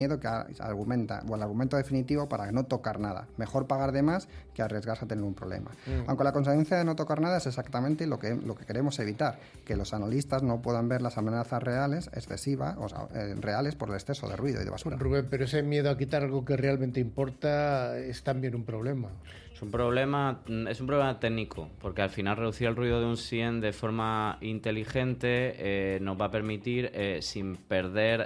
miedo que argumenta, o el argumento definitivo para no tocar nada. Mejor pagar de más que arriesgarse a tener un problema. Aunque la consecuencia de no tocar nada es exactamente lo que queremos evitar, que los analistas no puedan ver las amenazas reales, excesivas, o sea, reales por el exceso de ruido y de basura. Rubén, pero ese miedo a quitar algo que realmente importa es también un problema. Es un problema técnico, porque al final reducir el ruido de un SIEM de forma inteligente nos va a permitir, sin perder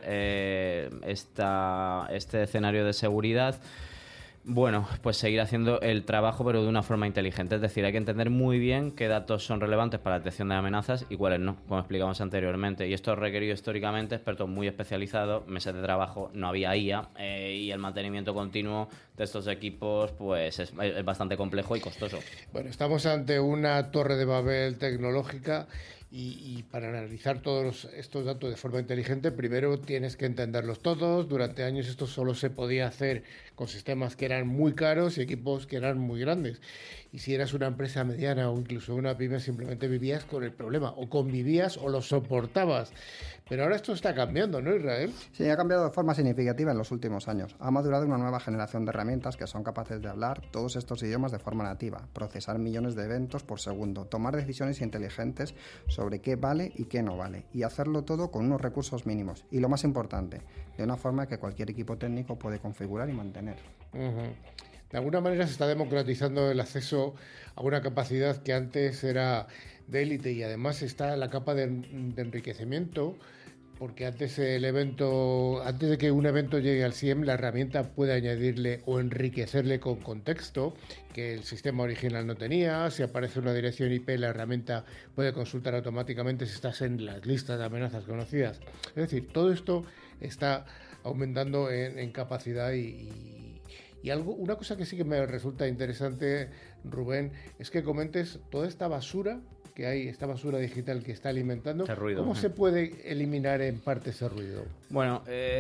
este escenario de seguridad, bueno, pues seguir haciendo el trabajo, pero de una forma inteligente. Es decir, hay que entender muy bien qué datos son relevantes para la detección de amenazas y cuáles no, como explicamos anteriormente. Y esto ha requerido históricamente expertos muy especializados, meses de trabajo, no había IA, y el mantenimiento continuo de estos equipos pues es bastante complejo y costoso. Bueno, estamos ante una torre de Babel tecnológica y para analizar todos estos datos de forma inteligente, primero tienes que entenderlos todos. Durante años esto solo se podía hacer con sistemas que eran muy caros y equipos que eran muy grandes. Y si eras una empresa mediana o incluso una pyme, simplemente vivías con el problema, o convivías o lo soportabas. Pero ahora esto está cambiando, ¿no, Israel? Sí, ha cambiado de forma significativa en los últimos años. Ha madurado una nueva generación de herramientas que son capaces de hablar todos estos idiomas de forma nativa, procesar millones de eventos por segundo, tomar decisiones inteligentes sobre qué vale y qué no vale, y hacerlo todo con unos recursos mínimos. Y lo más importante, de una forma que cualquier equipo técnico puede configurar y mantener. De alguna manera se está democratizando el acceso a una capacidad que antes era de élite, y además está la capa de enriquecimiento, porque antes de que un evento llegue al SIEM, la herramienta puede añadirle o enriquecerle con contexto que el sistema original no tenía. Si aparece una dirección IP, la herramienta puede consultar automáticamente si estás en las listas de amenazas conocidas. Es decir, todo esto está aumentando en capacidad y una cosa que sí que me resulta interesante, Rubén, es que comentes toda esta basura que hay, esta basura digital que está alimentando. Ese ruido. ¿Cómo se puede eliminar en parte ese ruido? Bueno,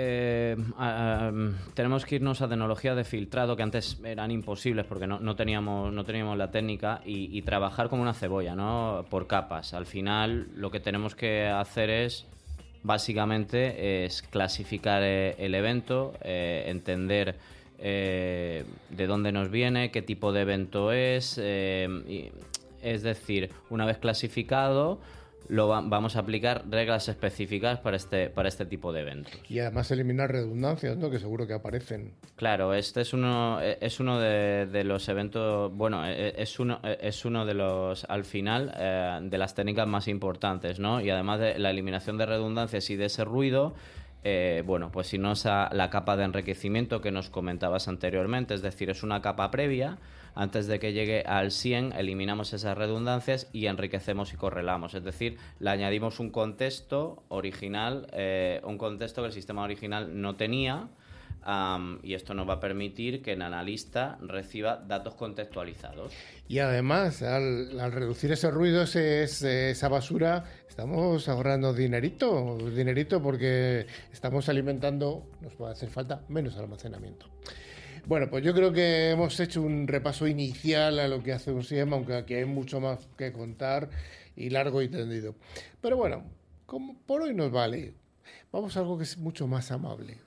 tenemos que irnos a tecnologías de filtrado que antes eran imposibles porque no teníamos la técnica, y trabajar como una cebolla, ¿no? Por capas. Al final lo que tenemos que hacer es básicamente clasificar el evento, entender de dónde nos viene, qué tipo de evento es, es decir, una vez clasificado vamos a aplicar reglas específicas para este tipo de eventos. Y además eliminar redundancias, ¿no? Que seguro que aparecen. Claro, este es uno de los eventos, bueno, es uno de los, al final, de las técnicas más importantes, ¿no? Y además de la eliminación de redundancias y de ese ruido, bueno, pues si no es la capa de enriquecimiento que nos comentabas anteriormente, es decir, es una capa previa. Antes de que llegue al 100, eliminamos esas redundancias y enriquecemos y correlamos. Es decir, le añadimos un contexto original, un contexto que el sistema original no tenía, y esto nos va a permitir que el analista reciba datos contextualizados. Y además, al reducir ese ruido, esa basura, estamos ahorrando dinerito porque estamos alimentando, nos va a hacer falta menos almacenamiento. Bueno, pues yo creo que hemos hecho un repaso inicial a lo que hace un SIEM, aunque aquí hay mucho más que contar y largo y tendido. Pero bueno, como por hoy nos vale. Vamos a algo que es mucho más amable.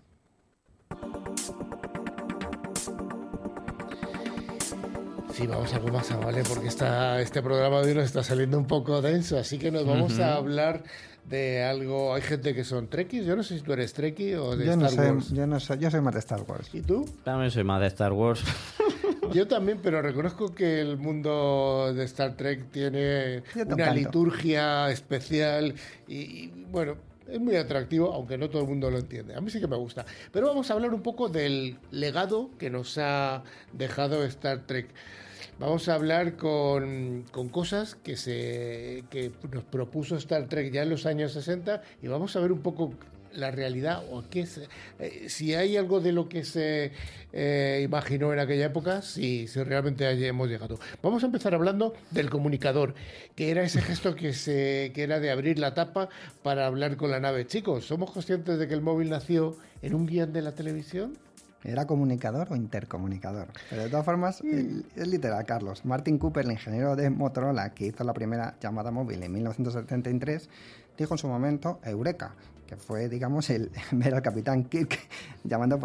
Sí, vamos a algo más amable porque este programa de hoy nos está saliendo un poco denso, así que nos vamos a hablar de algo. Hay gente que son trekkies. Yo no sé si tú eres trekkie o de Star Wars. Yo soy más de Star Wars. ¿Y tú? También soy más de Star Wars. Yo también, pero reconozco que el mundo de Star Trek tiene una liturgia especial y bueno, es muy atractivo, aunque no todo el mundo lo entiende. A mí sí que me gusta. Pero vamos a hablar un poco del legado que nos ha dejado Star Trek. Vamos a hablar con cosas que nos propuso Star Trek ya en los años 60 y vamos a ver un poco la realidad o si hay algo de lo que se imaginó en aquella época, si realmente hemos llegado. Vamos a empezar hablando del comunicador, que era ese gesto que era de abrir la tapa para hablar con la nave. Chicos, ¿somos conscientes de que el móvil nació en un guión de la televisión? ¿Era comunicador o intercomunicador? Pero de todas formas, es literal, Carlos. Martin Cooper, el ingeniero de Motorola, que hizo la primera llamada móvil en 1973, dijo en su momento Eureka, que fue, digamos, ver al capitán Kirk llamando por